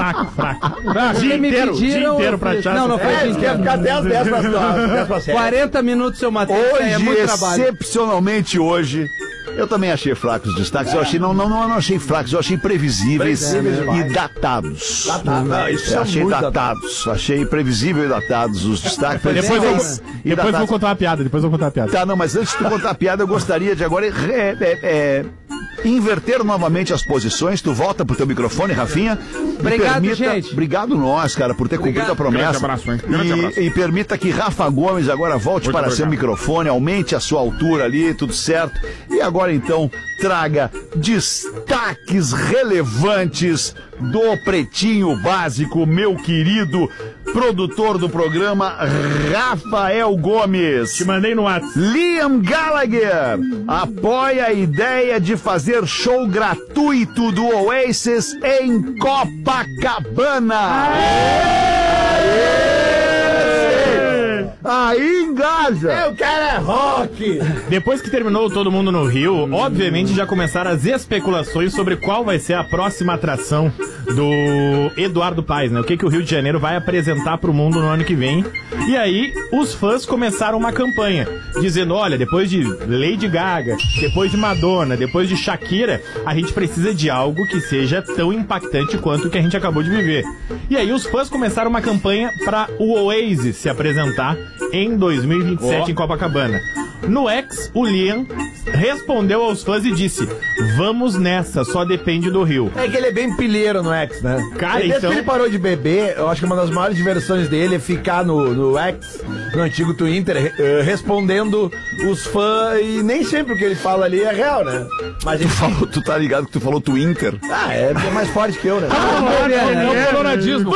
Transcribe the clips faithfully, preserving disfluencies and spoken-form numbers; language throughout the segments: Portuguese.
Fraco, fraco. fraco. Dia inteiro, dia inteiro pra achar. Não, não foi É, dia isso quer inteiro. ficar dez, dez pra sete. quarenta minutos seu Matheus, Hoje, é muito trabalho. excepcionalmente hoje, eu também achei fracos os destaques. Eu achei, não, não, não, não achei fracos, eu achei previsíveis Previsíveis e datados. Datado. Não, isso Eu é achei muito datados. Achei previsível e datados os destaques. Depois, eu, previsíveis e depois eu vou datados. contar uma piada, depois eu vou contar uma piada. Tá, não, mas antes de tu contar a piada, eu gostaria de agora é, é, é, inverter novamente as posições. Tu volta pro teu microfone, Rafinha. Obrigado, gente. Obrigado nós, cara, por ter cumprido a promessa. Grande abraço, hein? Grande abraço. E, e permita que Rafa Gomes agora volte Muito para obrigado. seu microfone, aumente a sua altura ali, tudo certo. E agora então traga destaques relevantes do Pretinho Básico, meu querido produtor do programa, Rafael Gomes. Te mandei no WhatsApp. Liam Gallagher apoia a ideia de fazer show gratuito do Oasis em Copacabana. Aí engaja. É, o cara é rock. Depois que terminou Todo Mundo no Rio, obviamente já começaram as especulações sobre qual vai ser a próxima atração do Eduardo Paes, né? O que, que o Rio de Janeiro vai apresentar pro mundo no ano que vem. E aí, os fãs começaram uma campanha, dizendo, olha, depois de Lady Gaga, depois de Madonna, depois de Shakira, a gente precisa de algo que seja tão impactante quanto o que a gente acabou de viver. E aí, os fãs começaram uma campanha para o Oasis se apresentar em dois mil e vinte e sete oh. em Copacabana. No X, o Liam respondeu aos fãs e disse, vamos nessa, só depende do Rio. É que ele é bem pilheiro no X, né? Cara, Desde então- que ele parou de beber, eu acho que uma das maiores diversões dele é ficar no, no X, no antigo Twitter, eh, respondendo os fãs, e nem sempre o que ele fala ali é real, né? Mas Tu, ele falou, tu tá ligado que tu falou Twitter? Ah, é é mais forte que eu, né? É o coloradismo.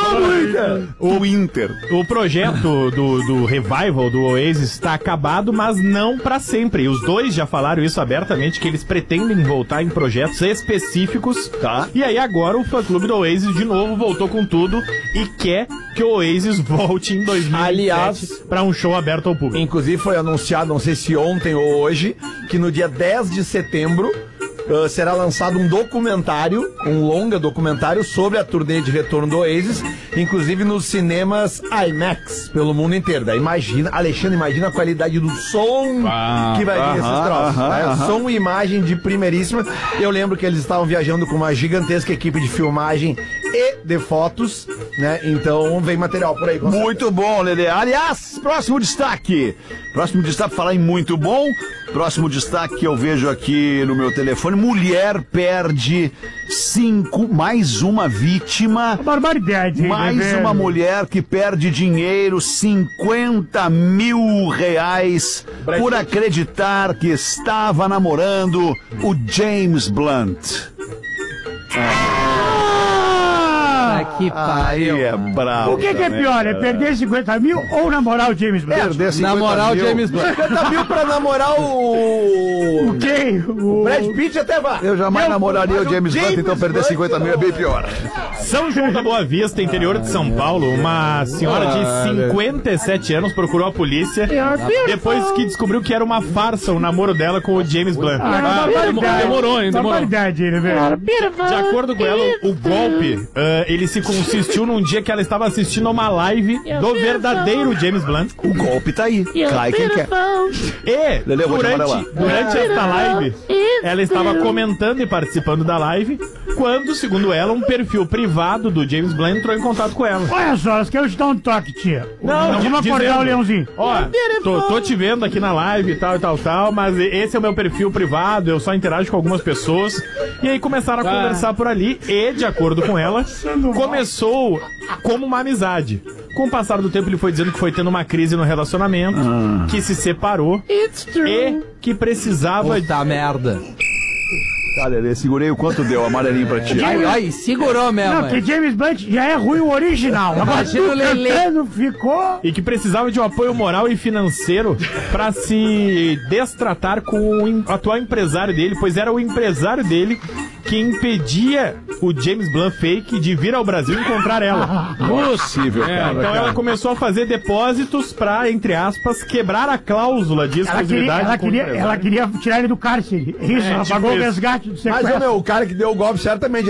O Inter. O projeto do, do revival do Oasis está acabado, mas não pra sempre. Os dois já falaram isso abertamente, que eles pretendem voltar em projetos específicos. Tá. E aí agora o fã-clube do Oasis de novo voltou com tudo e quer que o Oasis volte em dois mil e vinte e sete Aliás, pra um show aberto ao público. inclusive foi anunciado, não sei se ontem ou hoje, que no dia dez de setembro uh, será lançado um documentário, um longa documentário sobre a turnê de retorno do Oasis, inclusive nos cinemas IMAX pelo mundo inteiro. Daí imagina, Alexandre, imagina a qualidade do som Ah, que vai vir esses aham, troços. aham, né? aham. Som e imagem de primeiríssima. Eu lembro que eles estavam viajando com uma gigantesca equipe de filmagem e de fotos, né? Então vem material por aí. com certeza. Muito bom, Lelê. Aliás, próximo destaque. Próximo destaque, falar em muito bom. Próximo destaque que eu vejo aqui no meu telefone. Mulher perde cinco, mais uma vítima. Barbaridade. Mais né, uma velho? mulher que perde dinheiro, cinquenta mil reais, por acreditar que estava namorando o James Blunt. Ah, que Aí pariu. é brabo. O que, que é né, pior? É cara? perder cinquenta mil ou namorar o James Blunt? Perder cinquenta Namorar o mil. James Blunt. cinquenta mil pra namorar o... O quê? O... Brad Pitt até vai. Eu jamais Meu, namoraria mas o James o Blunt, então James perder Blunt, cinquenta mil é bem pior. São João da Boa Vista, interior de São Paulo, uma senhora de cinquenta e sete anos procurou a polícia depois que descobriu que era uma farsa o namoro dela com o James Blunt. Ah, barbaridade. demorou, hein, demorou. Barbaridade, né, velho? De acordo com ela, o golpe, ah, ele se consistiu num dia que ela estava assistindo a uma live do verdadeiro James Blunt. O golpe tá aí. Cai quem quer. E, Lelê, eu vou te durante, amarelar. durante esta live, ela estava comentando e participando da live, quando, segundo ela, um perfil privado do James Blunt entrou em contato com ela. Olha só, elas querem te dar um toque, tia. Vamos acordar dizendo, o leãozinho. Ó, tô, tô te vendo aqui na live e tal e tal, tal, mas esse é o meu perfil privado, eu só interajo com algumas pessoas. E aí começaram a conversar por ali e, de acordo com ela, começou como uma amizade. Com o passar do tempo, ele foi dizendo que foi tendo uma crise no relacionamento, que se separou e que precisava... Puta merda. Tá, Lelê, segurei o quanto deu, amarelinho pra ti. Ai, ai, segurou mesmo. Não, que hein? James Blunt já é ruim o original. Agora Imagina tu o Lelê. cantando ficou... E que precisava de um apoio moral e financeiro pra se destratar com o em- atual empresário dele, pois era o empresário dele que impedia o James Blunt fake de vir ao Brasil encontrar ela. Possível, É, cara. então ela começou a fazer depósitos pra, entre aspas, quebrar a cláusula de Ela queria, exclusividade. ela, com o queria, empresário. ela queria tirar ele do cárcere. Isso, É, ela tipo pagou o isso. resgate do Mas, sequestro. ô, meu, o cara que deu o golpe certamente